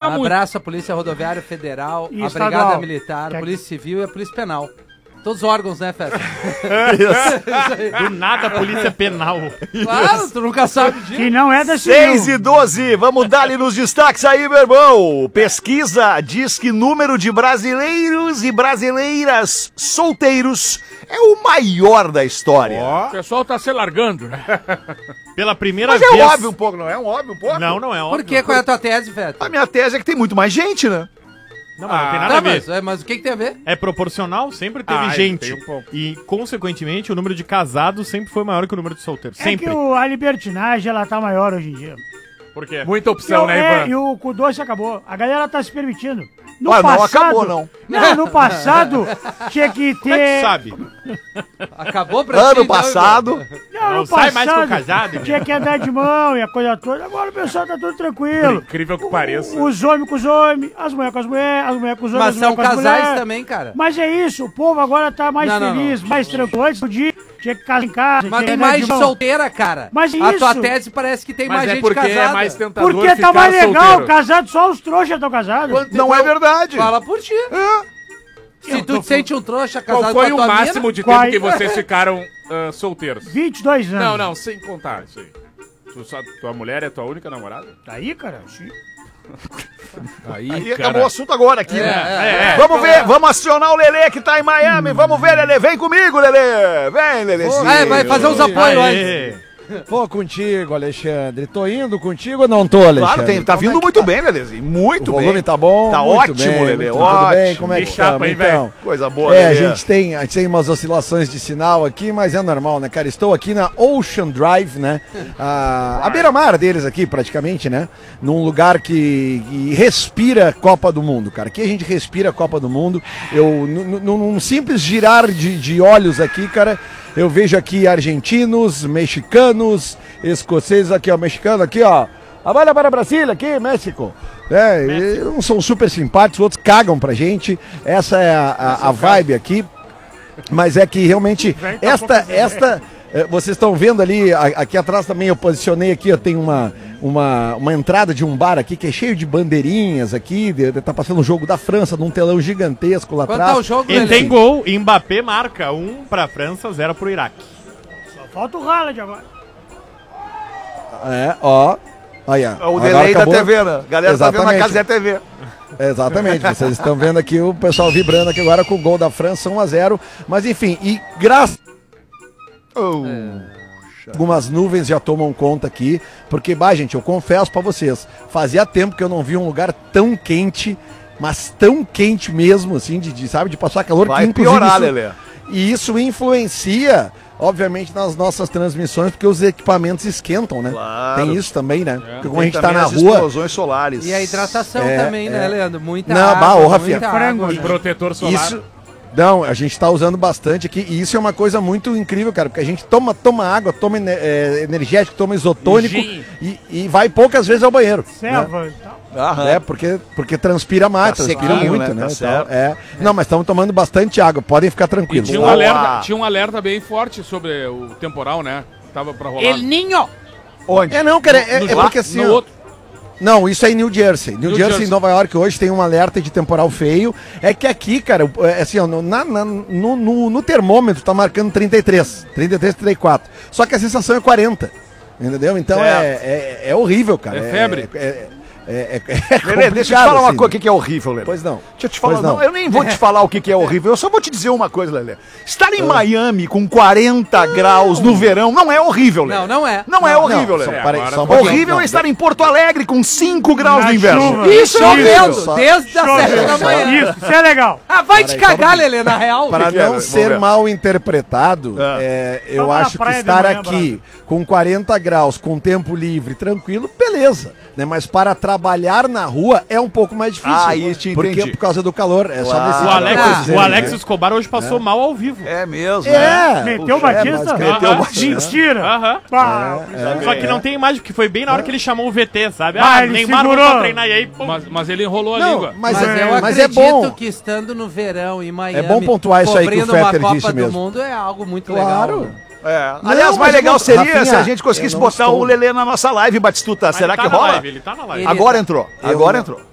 muito. Abraço à Polícia Rodoviária Federal, E a estadual. Brigada Militar, a Polícia Civil e a Polícia Penal. Todos os órgãos, né, Festa? Do nada a polícia penal. Claro, tu nunca sabe disso. Que não é da 6:12, vamos dar ali nos destaques aí, meu irmão. Pesquisa diz que número de brasileiros e brasileiras solteiros é o maior da história. O pessoal tá se largando, né? Pela primeira Mas vez. é óbvio um pouco, não é? Um óbvio um pouco? Não, não é óbvio. Por quê? Qual é a tua tese, Festa? A minha tese é que tem muito mais gente, né? Não, mas não tem nada Tá, a ver. mas o que tem a ver? É proporcional, sempre teve Ah, gente. tem um pouco. E, consequentemente, o número de casados sempre foi maior que o número de solteiros. É Sempre. que a libertinagem, ela tá maior hoje em dia. Por quê? Muita opção, né, E Ivan? o cu doce acabou. A galera tá se permitindo. No Não passado, acabou, não. Não, no passado tinha que Como é que ter... sabe? Acabou pra ti, Ano então, passado, Não, Não no sai mais com passado casado, tinha que andar de mão e a coisa toda. Agora o pessoal tá tudo Por tranquilo. incrível que pareça. Os homens com os homens, as mulheres com as mulheres, as mulheres com os homens, Mas as são mulheres com as casais mulheres. também, cara. Mas é isso, o povo agora tá mais Não, feliz, mais tranquilo. Antes do dia, tinha que casar em casa. Mas tinha tem que andar mais de de mão. solteira, cara. Mas A tua isso- tese parece que tem Mas mais é gente porque casada. é mais tentador Porque tá ficar mais legal, solteiro. casado, só os trouxas estão casados. não é verdade. Fala por ti. Se tu te sente um trouxa casado Qual foi com o a tua máximo mina, de Qual- tempo que vocês ficaram solteiros? 22 anos. Não, não, sem contar isso aí. Tua mulher é tua única namorada? Tá aí, cara? Sim. Aí acabou o assunto agora aqui, né? É. Vamos ver, vamos acionar o Lelê que tá em Miami. Vamos ver, Lelê. Vem comigo, Lelê. Vem, Lelêzinho. vai fazer uns apoios antes. Aê. Vou contigo, Alexandre. Tô indo contigo ou não tô, Alexandre? Claro, tá Como vindo é que muito bem, Lelezinho. Muito O bem. volume tá bom? Tá Muito ótimo, bem, Lelê. muito Ótimo. bem, como é que Que chapa, estamos, hein, velho? então? Coisa boa, A Lelê. gente tem umas oscilações de sinal aqui, mas é normal, né, cara? Estou aqui na Ocean Drive, né? A beira-mar deles aqui, praticamente, né? Num lugar que respira Copa do Mundo, cara. Aqui a gente respira Copa do Mundo. Num simples girar de olhos aqui, cara, eu vejo aqui argentinos, mexicanos, escoceses aqui, ó, mexicano aqui, ó. Trabalha para Brasília aqui, México. Uns são super simpáticos, outros cagam pra gente. Essa é a vibe aqui. Mas é que realmente vocês estão vendo ali, aqui atrás também eu posicionei aqui, ó, tem uma entrada de um bar aqui que é cheio de bandeirinhas aqui, tá passando um jogo da França num telão gigantesco lá Quanto atrás. tá o jogo, E Lelê? tem gol. Mbappé marca 1 pra França, 0 pro Iraque. Só falta o Haaland agora. Ó. Aí, ó. O Agora delay da acabou. TV, né? A galera tá vendo na Exatamente. casa da TV. Exatamente, vocês estão vendo aqui o pessoal vibrando aqui agora com o gol da França 1-0, mas enfim, e graças algumas nuvens já tomam conta aqui, porque, gente, eu confesso pra vocês, fazia tempo que eu não vi um lugar tão quente, mas tão quente mesmo, assim, sabe, de passar calor. Vai que, inclusive, piorar, isso- Lelê. E isso influencia, obviamente, nas nossas transmissões, porque os equipamentos esquentam, né? Claro. Tem isso também, né? Porque como a Tem gente tá também na as rua... explosões solares. E a hidratação também, né, Leandro? Muita Não, água, Rafinha, muita frango, água, né? né? Protetor solar. Isso. Não, a gente tá usando bastante aqui e isso é uma coisa muito incrível, cara, porque a gente toma água, toma energético, toma isotônico Gin. e vai poucas vezes ao banheiro. Selva e tal. Aham. Porque transpira mais, Tá transpira sequinho, muito, né? né? Tá e certo. tal. Não, mas estamos tomando bastante água, podem ficar E tranquilos. tinha um alerta bem forte sobre o temporal, né? Tava pra rolar. Ninho! Onde? Não, cara, é No- porque assim... no ó, outro. Não, isso é em New Jersey. New Jersey, Jersey. em Nova York, hoje tem um alerta de temporal feio. É que aqui, cara, assim, ó, no termômetro tá marcando 33, 34. Só que a sensação é 40. Entendeu? Então é horrível, cara. É febre. Lelê, deixa eu te falar uma coisa que é horrível, Lelê. Pois não. Deixa eu te falar, Pois não. não, eu nem vou te falar o que é horrível, eu só vou te dizer uma coisa, Lelê. Estar em Miami com 40 graus no verão não é horrível, Lelê. Não é. Não é horrível, Não, Lelê. peraí, agora só um pouquinho. Horrível Não, é estar em Porto Alegre com 5 graus Na no inverno. chuva. Isso, chovendo, Só- desde as 7 da manhã. Isso, isso é legal. Ah, vai te Peraí, cagar, vamos- Lelê, na real. Para que é? não Vamos ser ver. mal interpretado, eu Vamos na acho que praia de estar manhã, aqui com 40 graus, com tempo livre, tranquilo, beleza. Né? Mas para trabalhar na rua é um pouco mais difícil. Ah, isso te porque entendi. por causa do calor. É só Claro. nesse O Alex, tipo de o Alex né? Escobar hoje passou mal ao vivo. É mesmo, Meteu o Batista? basicamente. Mentira. Aham. Pá, Só que não tem imagem, porque foi bem na hora que ele chamou o VT, sabe? Ah, ele Neymar segurou. voltou a treinar e aí, pum. Mas ele enrolou a Não, língua. mas, Mas eu mas é acredito bom. que estando no verão em Miami, É bom pontuar isso aí que o cobrindo uma Fetter Copa disse do mesmo. Mundo é algo muito Claro. legal. né? Aliás, Não, mais mas legal eu não- seria Rafinha, se a gente conseguisse eu não botar estou- o Lelê na nossa live, Batistuta. Mas Será ele que tá na rola? live, ele tá na live. Ele- Agora entrou. Agora entrou.